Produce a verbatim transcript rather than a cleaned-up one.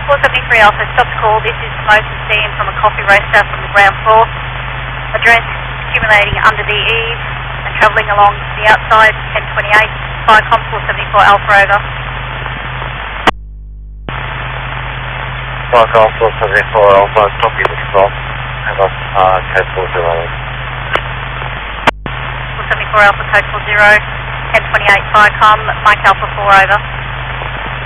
four seventy-three Alpha, stop to call. This is smoke and steam from a coffee roaster from the ground floor. Address accumulating under the eave and travelling along the outside, ten twenty-eight. Viacom four seventy-four Alpha, over. Viacom four seventy-four Alpha, copy the stop. And that's uh, code four zero. four seventy-four Alpha, code four zero, ten twenty-eight Viacom, Mike Alpha four, over.